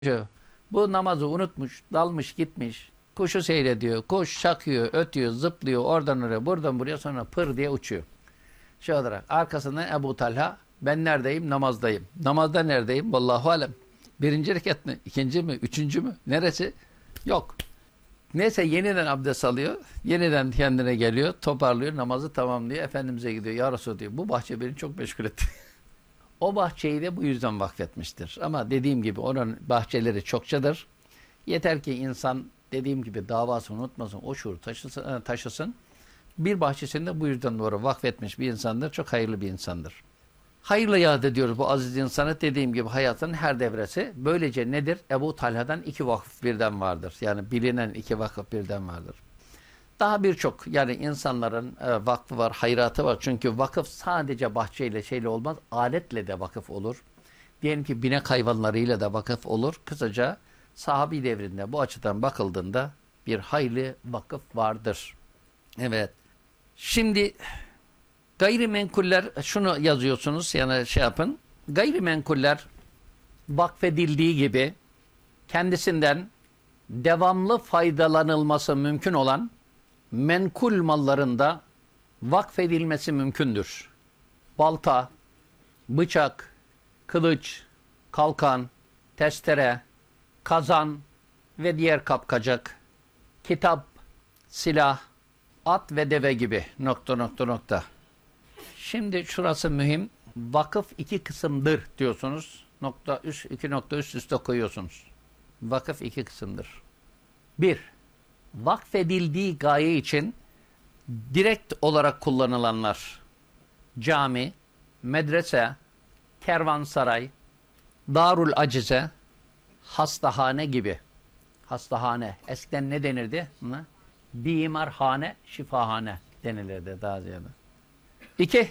Bu namazı unutmuş, dalmış gitmiş. Kuşu seyrediyor. Kuş şakıyor, ötüyor, zıplıyor. Oradan oraya, buradan buraya, sonra pır diye uçuyor. Şey olarak arkasından Ebu Talha, ben neredeyim? Namazdayım. Namazda neredeyim? Vallahu alem. Birinci rekat mı? İkinci mi? Üçüncü mü? Neresi? Yok. Neyse yeniden abdest alıyor. Yeniden kendine geliyor. Toparlıyor. Namazı tamamlıyor. Efendimiz'e gidiyor. Ya Resulallah diyor. Bu bahçe beni çok meşgul etti. O bahçeyi de bu yüzden vakfetmiştir. Ama dediğim gibi onun bahçeleri çokçadır. Yeter ki insan dediğim gibi davasını unutmasın, o şuur taşısın. Bir bahçesini de bu yüzden doğru vakfetmiş bir insandır. Çok hayırlı bir insandır. Hayırla yad ediyoruz bu aziz insanı. Dediğim gibi hayatın her devresi. Böylece nedir? Ebu Talha'dan iki vakıf birden vardır. Yani bilinen iki vakıf birden vardır. Daha birçok yani insanların vakfı var, hayratı var. Çünkü vakıf sadece bahçeyle şeyle olmaz. Aletle de vakıf olur. Diyelim ki binek hayvanlarıyla da vakıf olur. Kısaca sahabi devrinde bu açıdan bakıldığında bir hayli vakıf vardır. Evet. Şimdi gayrimenkuller şunu yazıyorsunuz yani şey yapın. Gayrimenkuller vakfedildiği gibi kendisinden devamlı faydalanılması mümkün olan menkul mallarında vakfedilmesi mümkündür. Balta, bıçak, kılıç, kalkan, testere, kazan ve diğer kapkacak, kitap, silah, at ve deve gibi nokta nokta nokta. Şimdi şurası mühim. Vakıf iki kısımdır diyorsunuz. İki nokta üst üste koyuyorsunuz. Vakıf iki kısımdır. Bir, vakfedildiği gaye için direkt olarak kullanılanlar. Cami, medrese, kervansaray, darul acize, hastahane gibi. Hastahane. Eskiden ne denirdi? Bimarhane, şifahane denilirdi daha ziyade. İki,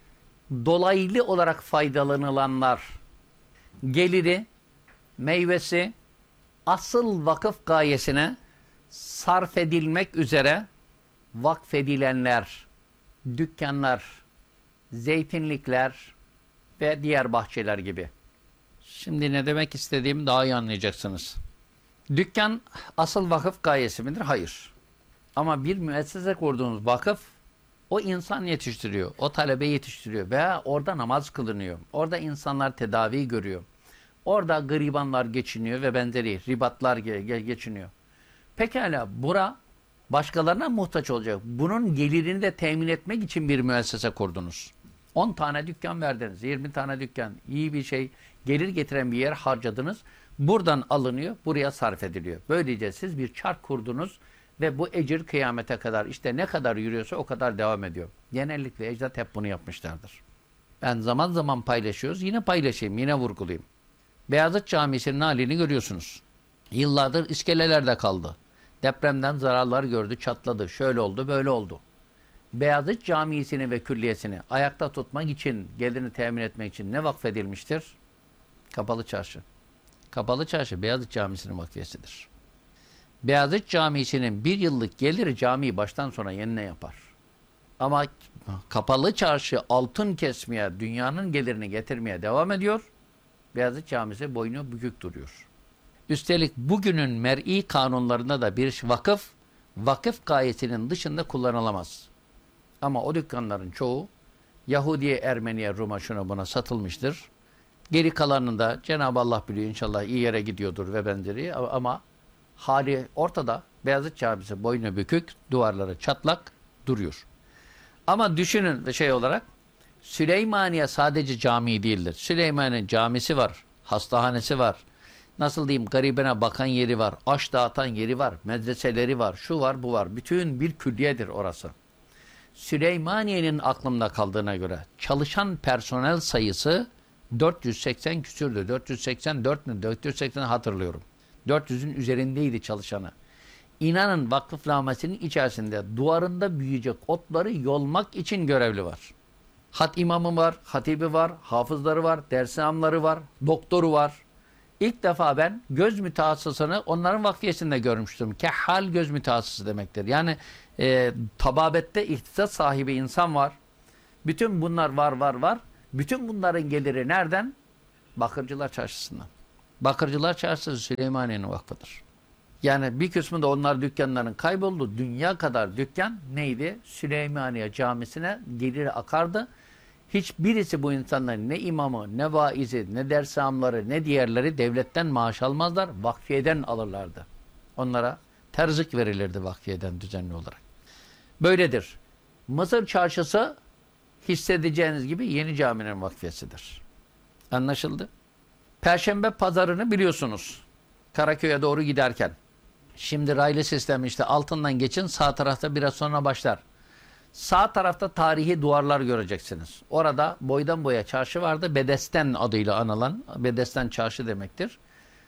dolaylı olarak faydalanılanlar. Geliri, meyvesi, asıl vakıf gayesine sarf edilmek üzere vakfedilenler, dükkanlar, zeytinlikler ve diğer bahçeler gibi. Şimdi ne demek istediğimi daha iyi anlayacaksınız. Dükkan asıl vakıf gayesi midir? Hayır. Ama bir müessese kurduğunuz vakıf o insan yetiştiriyor, o talebe yetiştiriyor veya orada namaz kılınıyor. Orada insanlar tedavi görüyor. Orada garibanlar geçiniyor ve benzeri ribatlar geçiniyor. Pekala bura başkalarına muhtaç olacak. Bunun gelirini de temin etmek için bir müessese kurdunuz. 10 tane dükkan verdiniz, 20 tane dükkan, iyi bir şey, gelir getiren bir yer harcadınız. Buradan alınıyor, buraya sarf ediliyor. Böylece siz bir çark kurdunuz ve bu ecir kıyamete kadar işte ne kadar yürüyorsa o kadar devam ediyor. Genellikle ecdat hep bunu yapmışlardır. Ben zaman zaman paylaşıyoruz, yine paylaşayım, yine vurgulayayım. Beyazıt Camisi'nin halini görüyorsunuz. Yıllardır iskelelerde kaldı. Depremden zararlar gördü, çatladı. Şöyle oldu, böyle oldu. Beyazıt Camisi'ni ve külliyesini ayakta tutmak için, gelirini temin etmek için ne vakfedilmiştir? Kapalı Çarşı. Kapalı Çarşı Beyazıt Camisi'nin vakfiyesidir. Beyazıt Camisi'nin bir yıllık geliri camiyi baştan sona yenine yapar. Ama Kapalı Çarşı altın kesmeye, dünyanın gelirini getirmeye devam ediyor. Beyazıt Camisi boynu bükük duruyor. Üstelik bugünün mer'i kanunlarında da bir vakıf gayesinin dışında kullanılamaz. Ama o dükkanların çoğu Yahudi'ye, Ermeni'ye, Rum'a şuna buna satılmıştır. Geri kalanını da Cenab-ı Allah biliyor inşallah iyi yere gidiyordur ve benzeri ama hali ortada. Beyazıt Camisi boynu bükük, duvarları çatlak duruyor. Ama düşünün şey olarak Süleymaniye sadece cami değildir. Süleymaniye'nin camisi var, hastahanesi var. Nasıl diyeyim garibine bakan yeri var, aş dağıtan yeri var, medreseleri var, şu var bu var. Bütün bir külliyedir orası. Süleymaniye'nin aklımda kaldığına göre çalışan personel sayısı 480 küsürdü. 484 mü? 480 hatırlıyorum. 400'ün üzerindeydi çalışanı. İnanın vakıfnamesinin içerisinde duvarında büyüyecek otları yolmak için görevli var. Hat imamı var, hatibi var, hafızları var, dersimamları var, doktoru var. İlk defa ben göz mütehassısını onların vakfiyesinde görmüştüm. Kehhal göz mütehassısı demektir. Yani tababette ihtisas sahibi insan var. Bütün bunlar var. Bütün bunların geliri nereden? Bakırcılar Çarşısı'ndan. Bakırcılar Çarşısı Süleymaniye'nin vakfıdır. Yani bir kısmı da onlar dükkanların kayboldu. Dünya kadar dükkan neydi? Süleymaniye Camisi'ne gelir akardı. Hiçbirisi bu insanların ne imamı, ne vaizi, ne ders imamları, ne diğerleri devletten maaş almazlar. Vakfiyeden alırlardı. Onlara terzik verilirdi vakfiyeden düzenli olarak. Böyledir. Mısır Çarşısı hissedeceğiniz gibi Yeni Cami'nin vakfiyesidir. Anlaşıldı? Perşembe pazarını biliyorsunuz. Karaköy'e doğru giderken. Şimdi raylı sistem işte altından geçin, sağ tarafta biraz sonra başlar. Sağ tarafta tarihi duvarlar göreceksiniz. Orada boydan boya çarşı vardı. Bedesten adıyla anılan, Bedesten Çarşı demektir.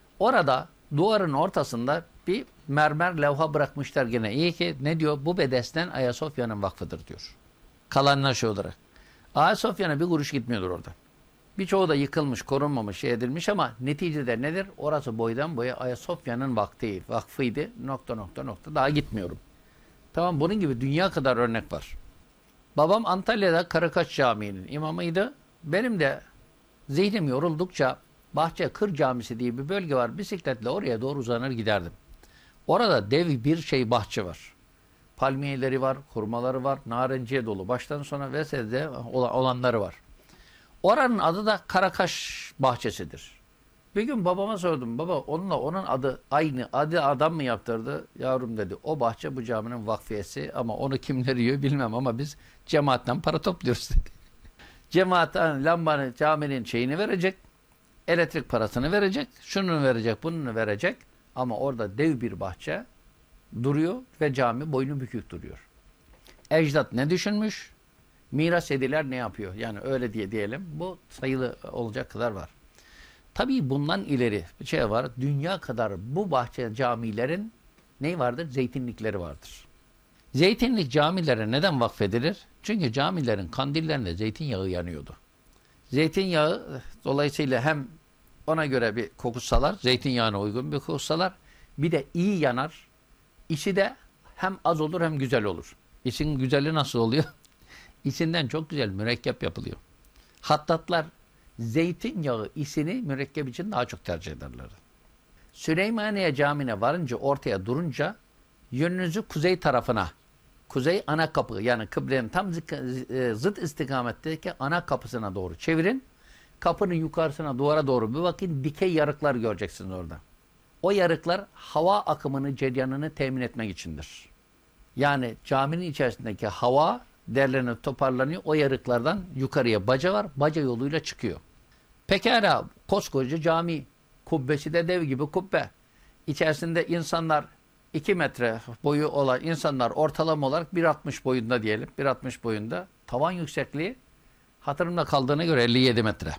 Orada duvarın ortasında bir mermer levha bırakmışlar gene. İyi ki ne diyor? Bu Bedesten Ayasofya'nın vakfıdır diyor. Kalanlar şey olarak. Ayasofya'na bir kuruş gitmiyordur orada. Birçoğu da yıkılmış, korunmamış, şey edilmiş ama neticede nedir? Orası boydan boya Ayasofya'nın vakfıydı. Nokta nokta nokta. Daha gitmiyorum. Tamam, bunun gibi dünya kadar örnek var. Babam Antalya'da Karakaç Camii'nin imamıydı. Benim de zihnim yoruldukça Bahçe Kır Camisi diye bir bölge var. Bisikletle oraya doğru uzanır giderdim. Orada dev bir şey bahçe var. Palmiyeleri var, hurmaları var, narenciye dolu. Baştan sona vesaire olanları var. Oranın adı da Karakaş Bahçesidir. Bir gün babama sordum. Baba onunla onun adı aynı. Adı adam mı yaptırdı? Yavrum dedi. O bahçe bu caminin vakfiyesi ama onu kimler yiyor bilmem ama biz cemaatten para topluyoruz dedi. Cemaatten lambanın caminin şeyini verecek. Elektrik parasını verecek. Şunu verecek, bunu verecek. Ama orada dev bir bahçe duruyor ve cami boynu bükük duruyor. Ecdat ne düşünmüş? Miras ediler ne yapıyor? Yani öyle diyelim. Bu sayılı olacak kadar var. Tabii bundan ileri bir şey var. Dünya kadar bu bahçe camilerin ne vardır? Zeytinlikleri vardır. Zeytinlik camilere neden vakfedilir? Çünkü camilerin kandillerinde zeytinyağı yanıyordu. Zeytinyağı dolayısıyla hem ona göre bir koku salar, zeytinyağına uygun bir koku salar. Bir de iyi yanar. İçi de hem az olur hem güzel olur. İçin güzeli nasıl oluyor? İçinden çok güzel mürekkep yapılıyor. Hattatlar zeytinyağı isini mürekkep için daha çok tercih ederler. Süleymaniye Camii'ne varınca ortaya durunca yönünüzü kuzey tarafına, kuzey ana kapı yani kıblenin tam zıt istikametteki ana kapısına doğru çevirin. Kapının yukarısına duvara doğru bir bakın, dikey yarıklar göreceksiniz orada. O yarıklar hava akımını, ceryanını temin etmek içindir. Yani caminin içerisindeki hava derlenip toparlanıyor. O yarıklardan yukarıya baca var. Baca yoluyla çıkıyor. Pekala koskoca cami. Kubbesi de dev gibi kubbe. İçerisinde insanlar 2 metre boyu olan insanlar ortalama olarak 1,60 boyunda diyelim. 1,60 boyunda. Tavan yüksekliği hatırımda kaldığına göre 57 metre.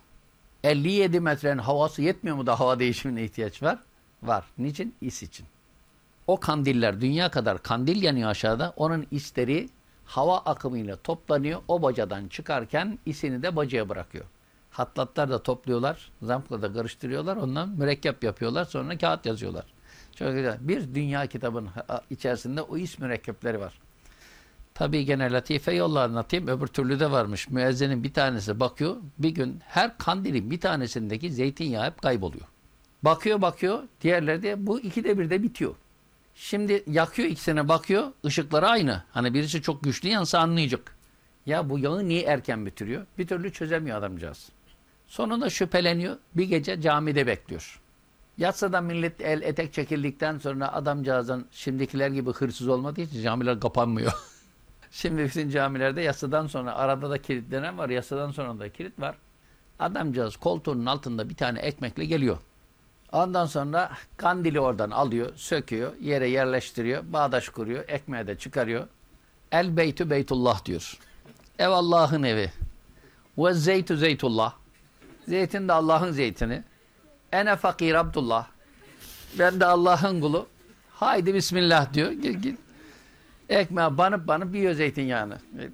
57 metrenin havası yetmiyor mu da hava değişimine ihtiyaç var? Var. Niçin? İs için. O kandiller dünya kadar kandil yanıyor aşağıda. Onun isleri hava akımıyla toplanıyor. O bacadan çıkarken isini de bacaya bırakıyor. Hattatlar da topluyorlar. Zampla da karıştırıyorlar. Ondan mürekkep yapıyorlar. Sonra kağıt yazıyorlar. Çok güzel. Bir dünya kitabının içerisinde o is mürekkepleri var. Tabii gene latife yolla anlatayım. Öbür türlü de varmış. Müezzinin bir tanesi bakıyor. Bir gün her kandilin bir tanesindeki zeytinyağı hep kayboluyor. Bakıyor. Diğerleri de bu 2'de 1'de bitiyor. Şimdi yakıyor, ikisine bakıyor. Işıkları aynı. Hani birisi çok güçlü yansa anlayacak. Ya bu yağı niye erken bitiriyor? Bir türlü çözemiyor adamcağız. Sonunda şüpheleniyor. Bir gece camide bekliyor. Yatsıda millet el etek çekildikten sonra adamcağızın şimdikiler gibi hırsız olmadığı için camiler kapanmıyor. Şimdi bütün camilerde yatsıdan sonra arada da kilitlenen var. Yatsıdan sonra da kilit var. Adamcağız koltuğunun altında bir tane ekmekle geliyor. Ondan sonra kandili oradan alıyor, söküyor, yere yerleştiriyor, bağdaş kuruyor, ekmeği de çıkarıyor. El beytü beytullah diyor. Ev Allah'ın evi. Ve zeytü zeytullah. Zeytin de Allah'ın zeytini. Ene fakir Abdullah. Ben de Allah'ın kulu. Haydi bismillah diyor. Git. Ekmeğe banıp yiyor zeytinyağını.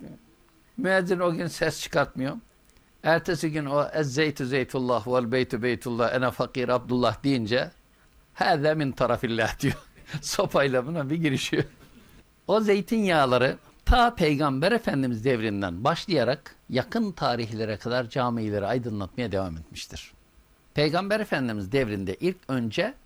Müezzin o gün ses çıkartmıyor. Ertesi gün o ezzeytü zeytullah vel beytü beytullah ene fakir Abdullah deyince hâze min tarafillah diyor. Sopayla buna bir girişiyor. O zeytinyağları ta Peygamber Efendimiz devrinden başlayarak yakın tarihlere kadar camileri aydınlatmaya devam etmiştir. Peygamber Efendimiz devrinde ilk önce